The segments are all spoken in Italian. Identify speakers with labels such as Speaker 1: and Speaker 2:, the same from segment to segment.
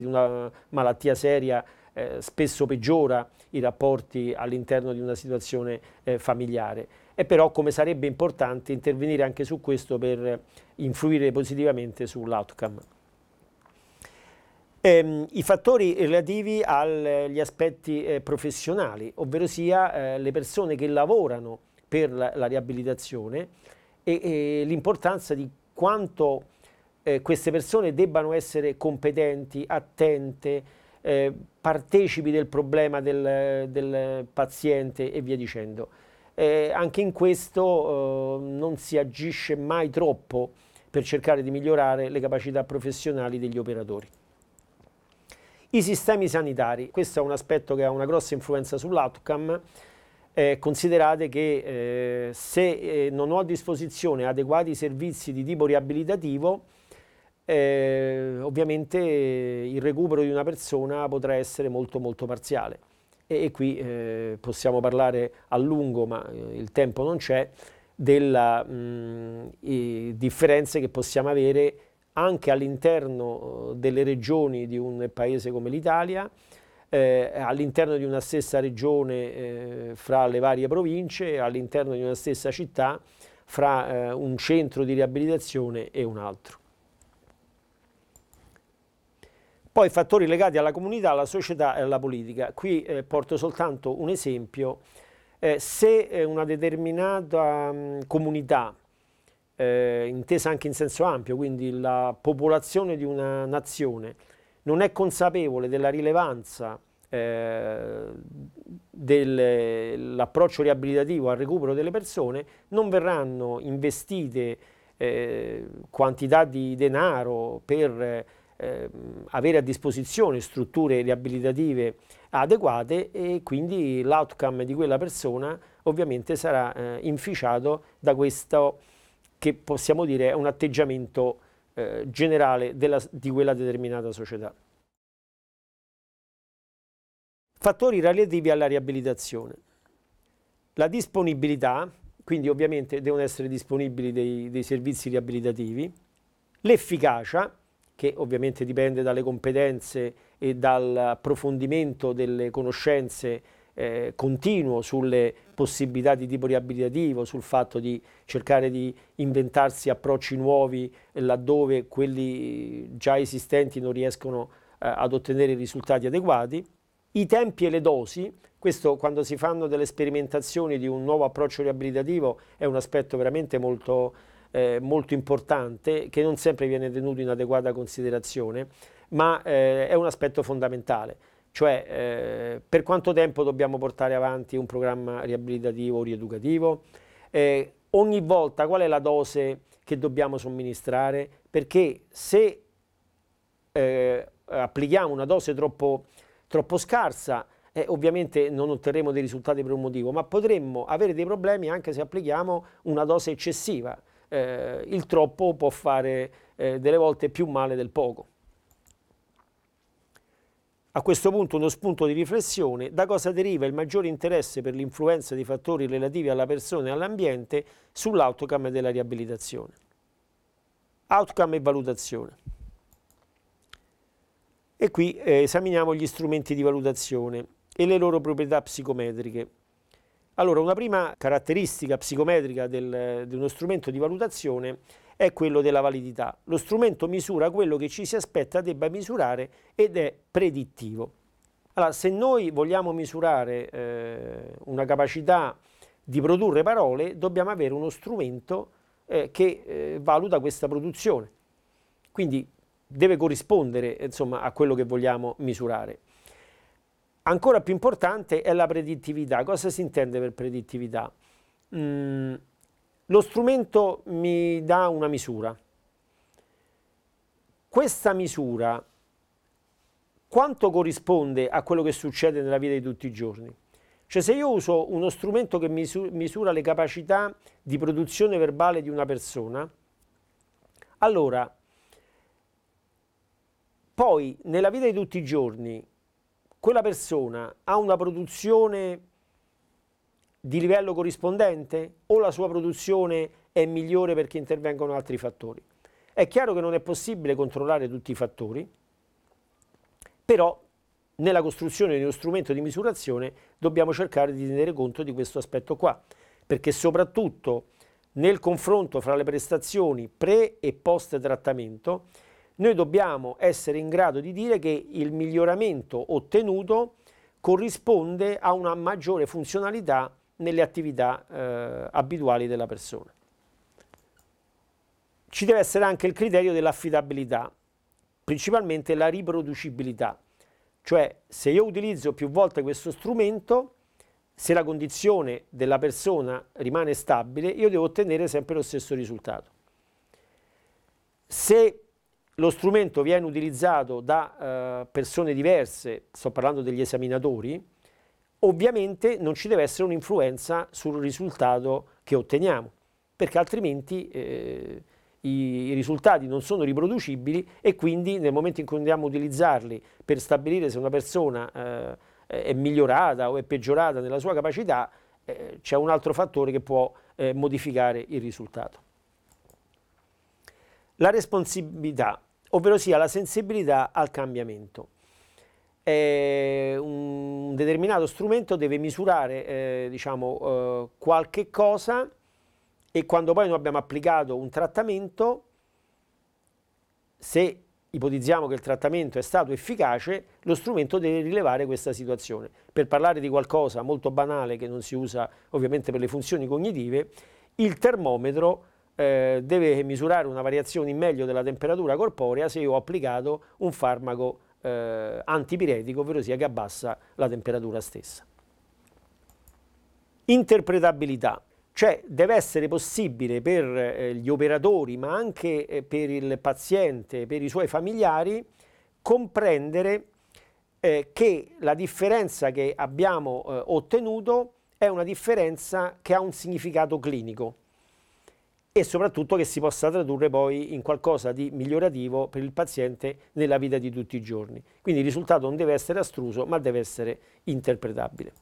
Speaker 1: di una malattia seria spesso peggiora i rapporti all'interno di una situazione familiare. E però come sarebbe importante intervenire anche su questo per influire positivamente sull'outcome. I fattori relativi agli aspetti professionali, ovvero sia le persone che lavorano per la riabilitazione e l'importanza di quanto queste persone debbano essere competenti, attente, partecipi del problema del paziente e via dicendo. Anche in questo non si agisce mai troppo per cercare di migliorare le capacità professionali degli operatori. I sistemi sanitari, questo è un aspetto che ha una grossa influenza sull'outcome. Considerate che se non ho a disposizione adeguati servizi di tipo riabilitativo, ovviamente il recupero di una persona potrà essere molto parziale. E qui possiamo parlare a lungo, ma il tempo non c'è, delle differenze che possiamo avere anche all'interno delle regioni di un paese come l'Italia, all'interno di una stessa regione fra le varie province, all'interno di una stessa città, fra un centro di riabilitazione e un altro. Poi fattori legati alla comunità, alla società e alla politica. Qui porto soltanto un esempio. Se una determinata comunità, intesa anche in senso ampio, quindi la popolazione di una nazione, non è consapevole della rilevanza dell'approccio riabilitativo al recupero delle persone, non verranno investite quantità di denaro per avere a disposizione strutture riabilitative adeguate e quindi l'outcome di quella persona ovviamente sarà inficiato da questo che possiamo dire è un atteggiamento generale di quella determinata società. Fattori relativi alla riabilitazione. La disponibilità, quindi ovviamente devono essere disponibili dei servizi riabilitativi, l'efficacia, che ovviamente dipende dalle competenze e dall'approfondimento delle conoscenze continuo sulle possibilità di tipo riabilitativo, sul fatto di cercare di inventarsi approcci nuovi laddove quelli già esistenti non riescono ad ottenere risultati adeguati. I tempi e le dosi, questo quando si fanno delle sperimentazioni di un nuovo approccio riabilitativo è un aspetto veramente molto importante che non sempre viene tenuto in adeguata considerazione, ma è un aspetto fondamentale, cioè per quanto tempo dobbiamo portare avanti un programma riabilitativo o rieducativo, ogni volta qual è la dose che dobbiamo somministrare, perché se applichiamo una dose troppo scarsa, ovviamente non otterremo dei risultati per un motivo, ma potremmo avere dei problemi anche se applichiamo una dose eccessiva. Il troppo può fare delle volte più male del poco. A questo punto uno spunto di riflessione: da cosa deriva il maggiore interesse per l'influenza di fattori relativi alla persona e all'ambiente sull'outcome della riabilitazione? Outcome e valutazione. E qui esaminiamo gli strumenti di valutazione e le loro proprietà psicometriche. Allora, una prima caratteristica psicometrica di uno strumento di valutazione è quello della validità. Lo strumento misura quello che ci si aspetta debba misurare ed è predittivo. Allora, se noi vogliamo misurare una capacità di produrre parole, dobbiamo avere uno strumento che valuta questa produzione. Quindi deve corrispondere, insomma, a quello che vogliamo misurare. Ancora più importante è la predittività. Cosa si intende per predittività? Lo strumento mi dà una misura. Questa misura quanto corrisponde a quello che succede nella vita di tutti i giorni? Cioè, se io uso uno strumento che misura le capacità di produzione verbale di una persona, allora poi nella vita di tutti i giorni quella persona ha una produzione di livello corrispondente o la sua produzione è migliore perché intervengono altri fattori? È chiaro che non è possibile controllare tutti i fattori, però nella costruzione di uno strumento di misurazione dobbiamo cercare di tenere conto di questo aspetto qua, perché soprattutto nel confronto fra le prestazioni pre e post trattamento noi dobbiamo essere in grado di dire che il miglioramento ottenuto corrisponde a una maggiore funzionalità nelle attività abituali della persona. Ci deve essere anche il criterio dell'affidabilità, principalmente la riproducibilità, cioè se io utilizzo più volte questo strumento, se la condizione della persona rimane stabile, io devo ottenere sempre lo stesso risultato. Se lo strumento viene utilizzato da persone diverse, sto parlando degli esaminatori, ovviamente non ci deve essere un'influenza sul risultato che otteniamo, perché altrimenti i risultati non sono riproducibili e quindi nel momento in cui andiamo a utilizzarli per stabilire se una persona è migliorata o è peggiorata nella sua capacità, c'è un altro fattore che può modificare il risultato. La responsività, ovvero sia la sensibilità al cambiamento. Un determinato strumento deve misurare qualche cosa e quando poi noi abbiamo applicato un trattamento, se ipotizziamo che il trattamento è stato efficace, lo strumento deve rilevare questa situazione. Per parlare di qualcosa molto banale che non si usa ovviamente per le funzioni cognitive, il termometro deve misurare una variazione in meglio della temperatura corporea se io ho applicato un farmaco antipiretico, ovvero sia che abbassa la temperatura stessa. Interpretabilità, cioè deve essere possibile per gli operatori, ma anche per il paziente, per i suoi familiari, comprendere che la differenza che abbiamo ottenuto è una differenza che ha un significato clinico e soprattutto che si possa tradurre poi in qualcosa di migliorativo per il paziente nella vita di tutti i giorni. Quindi il risultato non deve essere astruso, ma deve essere interpretabile.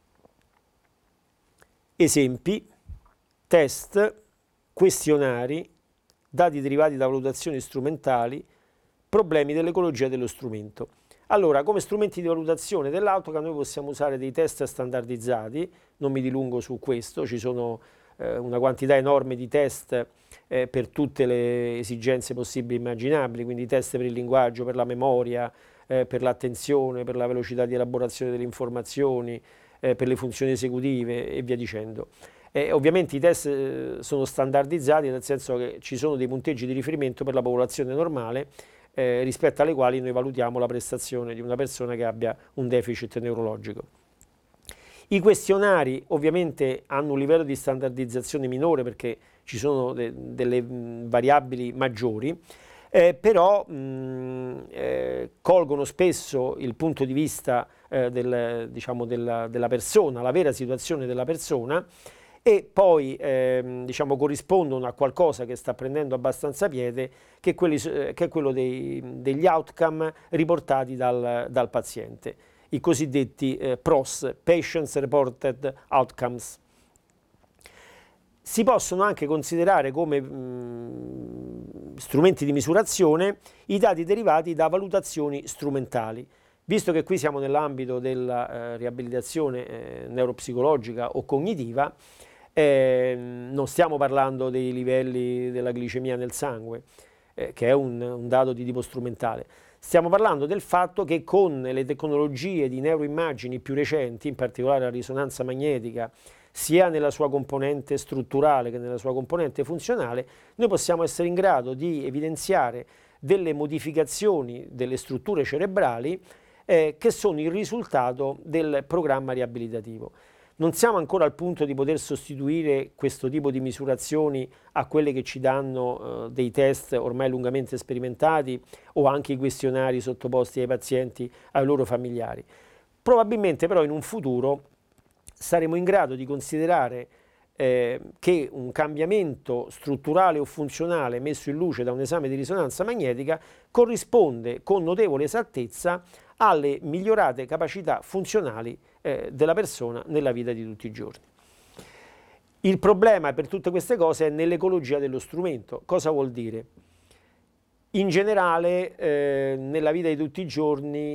Speaker 1: Esempi: test, questionari, dati derivati da valutazioni strumentali, problemi dell'ecologia dello strumento. Allora, come strumenti di valutazione dell'AutoCAD noi possiamo usare dei test standardizzati, non mi dilungo su questo, ci sono una quantità enorme di test per tutte le esigenze possibili e immaginabili, quindi test per il linguaggio, per la memoria, per l'attenzione, per la velocità di elaborazione delle informazioni, per le funzioni esecutive e via dicendo. Ovviamente i test sono standardizzati nel senso che ci sono dei punteggi di riferimento per la popolazione normale rispetto alle quali noi valutiamo la prestazione di una persona che abbia un deficit neurologico. I questionari ovviamente hanno un livello di standardizzazione minore perché ci sono delle variabili maggiori, però colgono spesso il punto di vista della persona, la vera situazione della persona e poi corrispondono a qualcosa che sta prendendo abbastanza piede, che è quello degli outcome riportati dal paziente, i cosiddetti PROS, Patients Reported Outcomes. Si possono anche considerare come strumenti di misurazione i dati derivati da valutazioni strumentali. Visto che qui siamo nell'ambito della riabilitazione neuropsicologica o cognitiva, non stiamo parlando dei livelli della glicemia nel sangue, che è un dato di tipo strumentale. Stiamo parlando del fatto che con le tecnologie di neuroimmagini più recenti, in particolare la risonanza magnetica, sia nella sua componente strutturale che nella sua componente funzionale, noi possiamo essere in grado di evidenziare delle modificazioni delle strutture cerebrali che sono il risultato del programma riabilitativo. Non siamo ancora al punto di poter sostituire questo tipo di misurazioni a quelle che ci danno dei test ormai lungamente sperimentati o anche i questionari sottoposti ai pazienti, ai loro familiari. Probabilmente però in un futuro saremo in grado di considerare che un cambiamento strutturale o funzionale messo in luce da un esame di risonanza magnetica corrisponde con notevole esattezza alle migliorate capacità funzionali della persona nella vita di tutti i giorni. Il problema per tutte queste cose è nell'ecologia dello strumento. Cosa vuol dire? In generale nella vita di tutti i giorni